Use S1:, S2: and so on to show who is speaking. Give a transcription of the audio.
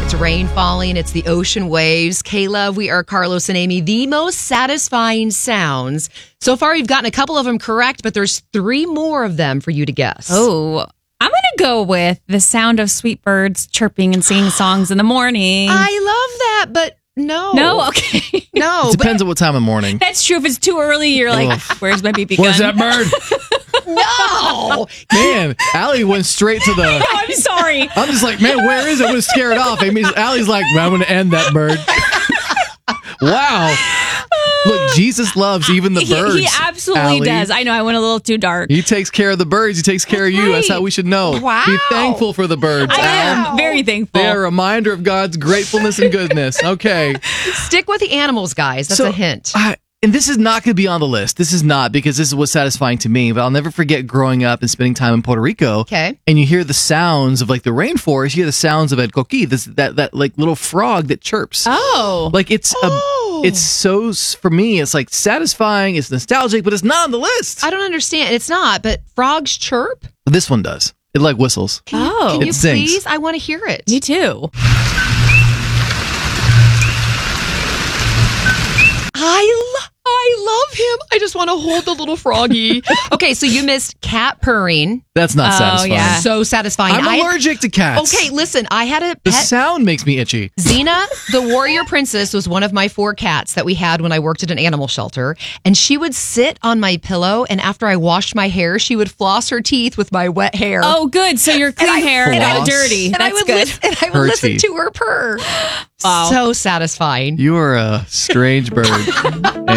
S1: It's rain falling. It's the ocean waves. Kayla, we are Carlos and Amy. The most satisfying sounds. So far, you've gotten a couple of them correct, but there's 3 more of them for you to guess.
S2: Oh, I'm going to go with the sound of sweet birds chirping and singing songs in the morning.
S1: I love that, but no.
S2: No? Okay.
S1: No.
S3: It depends on what time of morning.
S2: That's true. If it's too early, you're like, where's my BB gun?
S3: Where's that bird?
S1: No.
S3: Man, Allie went straight to the...
S2: No, I'm sorry.
S3: I'm just like, man, where is it? I'm going to scare it off. Allie's like, I'm going to end that bird. Wow. Look, Jesus loves even the birds.
S2: He absolutely
S3: Allie.
S2: does. I know I went a little too dark.
S3: He takes care of the birds. He takes care of you. That's how we should know.
S1: Wow.
S3: Be thankful for the birds,
S2: I
S3: Al.
S2: am very thankful.
S3: They're a reminder of God's gratefulness and goodness. Okay.
S1: Stick with the animals, guys. That's a hint.
S3: And this is not going to be on the list. This is not, because this is what's satisfying to me. But I'll never forget growing up and spending time in Puerto Rico.
S1: Okay.
S3: And you hear the sounds of like the rainforest. You hear the sounds of el coqui, that like little frog that chirps.
S2: Oh.
S3: Like it's so, for me, it's like satisfying. It's nostalgic, but it's not on the list.
S1: I don't understand. It's not, but frogs chirp?
S3: This one does. It like whistles.
S1: Can you
S3: sings.
S1: please? I want to hear it.
S2: Me too.
S1: I love him. I just want to hold the little froggy. Okay, so you missed cat purring.
S3: That's not satisfying.
S2: Yeah.
S1: So satisfying.
S3: I'm allergic to cats.
S1: Okay, listen, I had a
S3: The
S1: pet.
S3: sound makes me itchy.
S1: Xena, the warrior princess, was one of my 4 cats that we had when I worked at an animal shelter. And she would sit on my pillow, and after I washed my hair, she would floss her teeth with my wet hair.
S2: Oh, good. So your clean hair and not dirty.
S1: and I
S2: That's
S1: would
S2: good.
S1: I would
S3: Her
S1: listen
S3: teeth.
S1: to her purr.
S2: Wow.
S1: So satisfying.
S3: You are a strange bird.